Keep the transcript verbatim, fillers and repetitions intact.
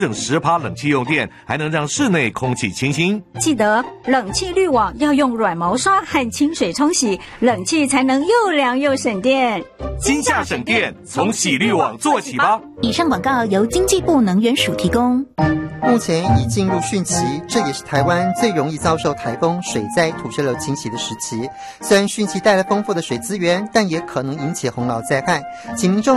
省 百分之十 冷气用电，还能让室内空气清新。 记得冷气滤网要用软毛刷和清水冲洗，冷气才能又凉又省电。 今夏省电，从洗滤网做起吧。 以上广告由经济部能源署提供。 目前已进入汛期，这也是台湾最容易遭受台风、水灾、土石流侵袭的时期。虽然汛期带来丰富的水资源，但也可能引起洪涝灾害，请民众